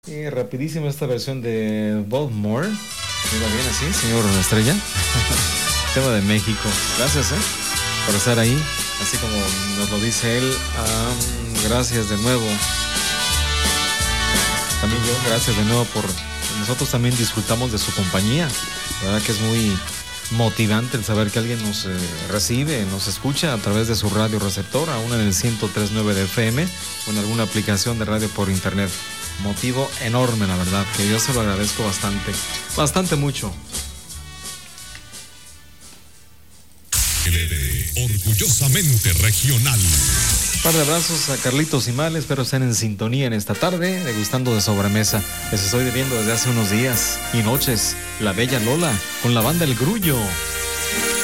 Y rapidísimo esta versión de Bob Moore. ¿Iba bien así, señor Estrella? Tema de México. Gracias, por estar ahí. Así como nos lo dice él. Gracias de nuevo. También yo, gracias de nuevo por... Nosotros también disfrutamos de su compañía. La verdad que es muy motivante el saber que alguien nos recibe, nos escucha a través de su radio receptor, aún en el 103.9 de FM o en alguna aplicación de radio por internet. Motivo enorme, la verdad, que yo se lo agradezco bastante mucho. Orgullosamente regional. Un par de abrazos a Carlitos y Mal, espero estén en sintonía en esta tarde, degustando de sobremesa. Les estoy debiendo desde hace unos días y noches, La Bella Lola, con la banda El Grullo.